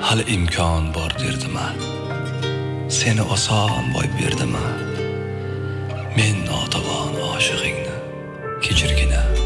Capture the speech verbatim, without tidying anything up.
hali imkon bor derdima. Seni oson boy berdima. Men notavon oshig'ingni kechirgina.